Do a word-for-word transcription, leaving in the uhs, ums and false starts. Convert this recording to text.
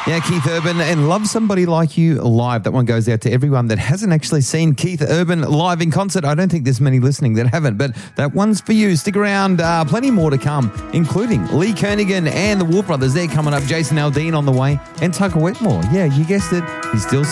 Yeah, Keith Urban and Love Somebody Like You live. That one goes out to everyone that hasn't actually seen Keith Urban live in concert. I don't think there's many listening that haven't, but that one's for you. Stick around. Uh, plenty more to come, including Lee Kernaghan and the Wolf Brothers. They're coming up. Jason Aldean on the way and Tucker Wetmore. Yeah, you guessed it. He's still